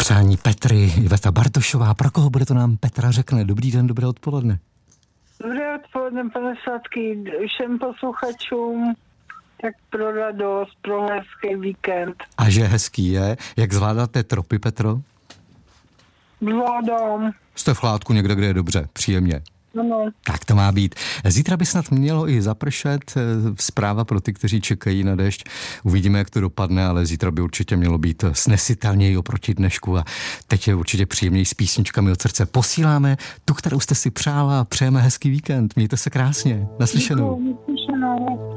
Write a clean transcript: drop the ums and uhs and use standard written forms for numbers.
Přání Petry, Iveta Bartošová. Pro koho bude to nám Petra řekne? Dobrý den, dobré odpoledne. Dobré odpoledne, pane Sladký, všem posluchačům, tak pro radost, pro hezký víkend. A že hezký je. Jak zvládáte tropy, Petro? Zvládám. Jste v chládku někde, kde je dobře, příjemně. Ano. Tak to má být. Zítra by snad mělo i zapršet. Zpráva pro ty, kteří čekají na déšť. Uvidíme, jak to dopadne, ale zítra by určitě mělo být snesitelněji oproti dnešku a teď je určitě příjemněji s písničkami od srdce. Posíláme tu, kterou jste si přála a přejeme hezký víkend. Mějte se krásně. Naslyšenou. Naslyšenou.